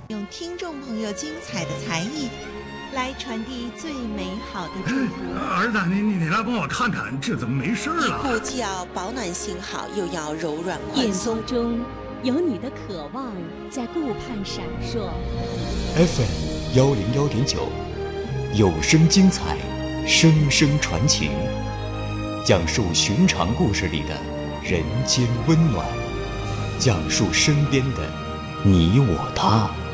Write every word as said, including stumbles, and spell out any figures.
用听众朋友精彩的才艺来传递最美好的祝福。 儿子，你你你来帮我看看，这怎么没事了？ 一部既要保暖性好，又要柔软宽松。 眼中有你的渴望在顾盼闪烁。 F M 幺零幺点九，有声精彩，声声传情，讲述寻常故事里的人间温暖，讲述身边的你我他。